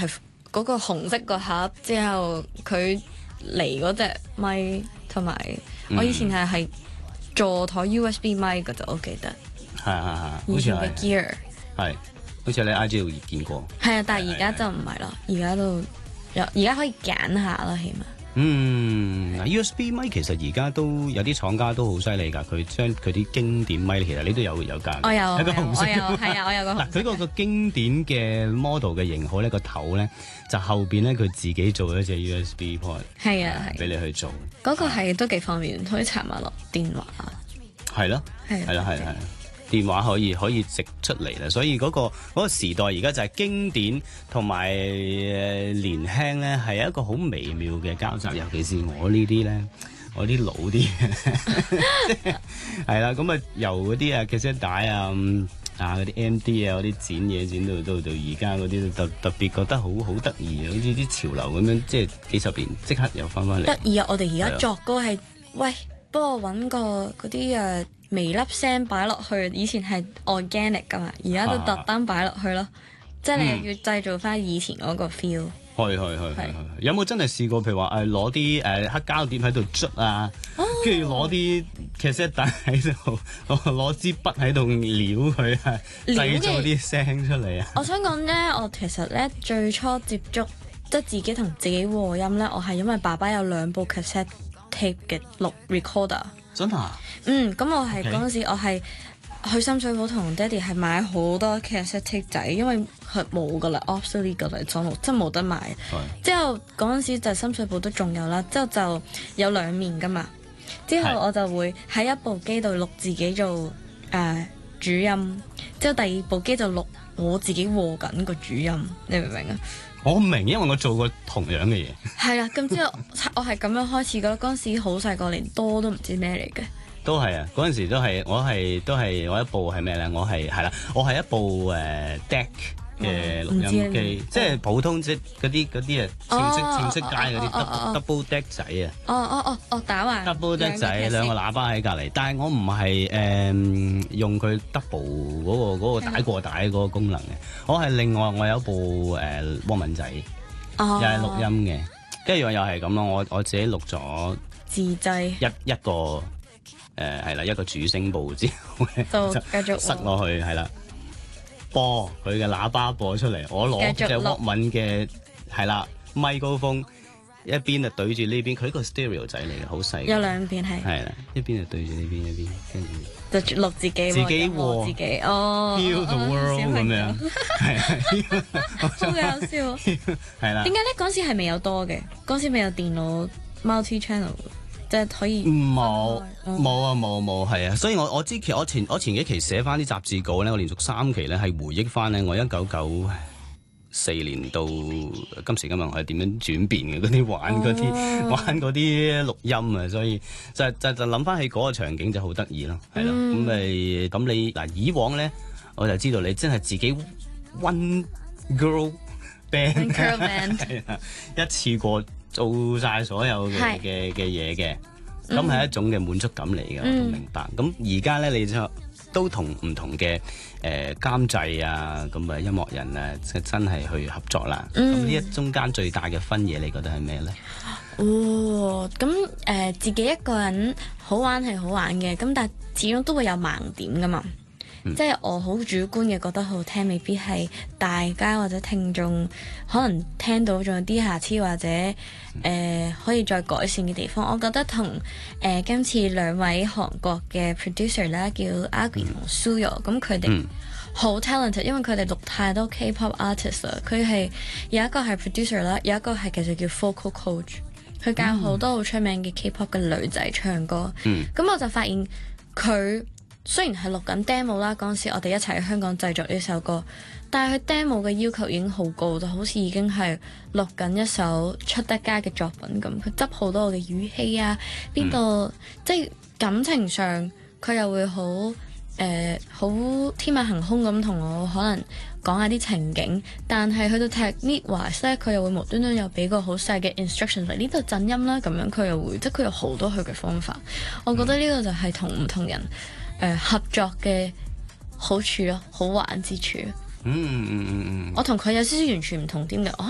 係嗰個紅色個盒之後，佢嚟嗰隻咪，同埋我以前係座台 USB 咪㗎咋，我記得。 係， 以前嘅 gear 係，好似你 IG 度見過。 係啊，但係而家就唔係咯，而家可以揀下咯，起碼。 USB 咪其實而家都有啲廠家都好犀利㗎，佢將佢啲經典咪其實你都有㗎。 我有， 係個紅色嘅。 係啊，我有個紅色。 佢個經典嘅 model 嘅型號咧，個頭咧就後邊咧佢自己做咗隻 USB port。 係啊， 俾你去做。 嗰個係都幾方便，可以插埋落電話。 係咯，係啦，電話可以直出嚟啦，所以嗰個時代而家就係經典同埋年輕咧，係一個好微妙嘅交集，尤其是我呢啲咧，我啲老啲係啦，咁啊由嗰啲cassette帶嗰啲 MD 嗰啲剪嘢剪到而家嗰啲特別覺得好得意，好似啲潮流咁樣，即係幾十年即刻又翻嚟。 得意啊！我哋而家作歌係喂，幫我揾個嗰啲微粒聲擺落去，以前係 organic 噶嘛，而家都特登擺落去咯，即係你要製造翻以前嗰個 feel。 係，有冇真係試過？譬如話攞啲黑膠碟喺度捽啊，跟住攞啲 cassette 帶喺度，攞支筆喺度撩佢啊，製造啲聲出嚟啊！ 我想講咧，我其實咧最初接觸即係自己同自己和音咧，我係因為爸爸有2部 cassette tape 嘅錄 recorder。 真啊？ 咁我係嗰陣時，我係去深水埗同爹哋係買好多 cassette tape 仔，因為佢冇噶啦 obsolete 噶啦，真冇得買。之後嗰陣時就深水埗都仲有啦，之後就有2面噶嘛。之後我就會喺一部機度錄自己做主音，之後第2部機就錄我自己和緊個主音，你明唔明啊？ 我明，因為我做過同樣嘅嘢。係啦，咁之後我係咁樣開始噶，嗰陣時好細個，連多都唔知咩嚟嘅。 都係啊！嗰陣時我一部係咩咧？我係一部DEC 嘅錄音機，即係普通即嗰啲正式街嗰啲 double DEC 仔啊！ 打橫 double DEC 仔2個喇叭喺隔離，但係我唔係用佢 double 嗰個帶過帶嗰個功能嘅，我係另外我有一部汪敏仔，又係錄音嘅，跟住又係咁咯，我自己錄咗自製一個。一個主聲部之後就繼續塞落去，係啦，播佢嘅喇叭播出嚟，我攞隻沃敏嘅咪高峰，一邊就對住呢邊，佢個 stereo 仔嚟嘅，好細， 有2邊係啦，一邊就對住呢邊，一邊跟住就錄自己和自己 ，Heal the world 咁樣， 好搞笑， 係啦。 點解咧？嗰時係未有多嘅，嗰時未有電腦 multi channel。即係可以冇，係啊！所以我前幾期寫翻啲雜誌稿咧，我連續3期咧係回憶翻咧我1994年到今時今日我係點樣轉變嘅，嗰啲玩嗰啲錄音啊，所以就諗翻起嗰個場景就好得意咯，係咯。咁你嗱以往咧，我就知道你真係自己 one girl band 係啊，一次過做晒所有嘅嘢嘅，咁係一種嘅滿足感嚟嘅，我都明白。咁而家咧，你就都同唔同嘅監製啊，咁音樂人啊，真係去合作啦。咁呢一中間最大嘅分野，你覺得係咩咧？ 咁自己一個人好玩係好玩嘅，咁但係始終都會有盲點噶嘛。即係我好主觀嘅覺得好聽，未必係大家或者聽眾可能聽到仲有啲瑕疵或者可以再改善嘅地方。我覺得同今次2位韓國嘅 producer 啦，叫 Agui 同 Suyo，咁佢哋好 talented，因為佢哋錄太多 K-pop artist 啦。佢係有一個係 producer 啦，有一個係其實叫 vocal coach，佢教好多好出名嘅 K-pop 嘅女仔唱歌。咁我就發現佢雖然係錄緊 demo 啦，嗰陣時我哋一齊喺香港製作呢首歌，但係佢 demo 嘅要求已經好高，就好似已經係錄緊一首出得街嘅作品咁。佢執好多我嘅語氣啊，邊度即係感情上佢又會好天馬行空咁同我可能講下啲情景，但係去到 technique wise 咧，佢又會無端端又俾個好細嘅 instruction 嚟呢度震音啦，咁樣佢又會即係佢有好多佢嘅方法。我覺得呢個就係同唔同人合作嘅好處咯，好玩之處。我同佢有少少完全唔同點嘅。